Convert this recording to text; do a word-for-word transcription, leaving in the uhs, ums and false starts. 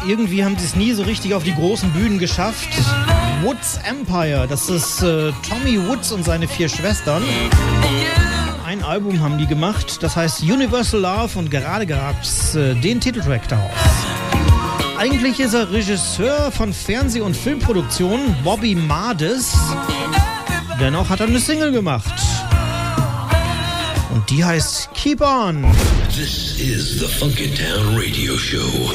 irgendwie haben sie es nie so richtig auf die großen Bühnen geschafft. Woods Empire, das ist äh, Tommy Woods und seine vier Schwestern. Ein Album haben die gemacht, das heißt Universal Love, und gerade gab's äh, den Titeltrack daraus. Eigentlich ist er Regisseur von Fernseh- und Filmproduktionen, Bobby Mardis. Dennoch hat er eine Single gemacht. Und die heißt Keep On. This is the Funky Town Radio Show.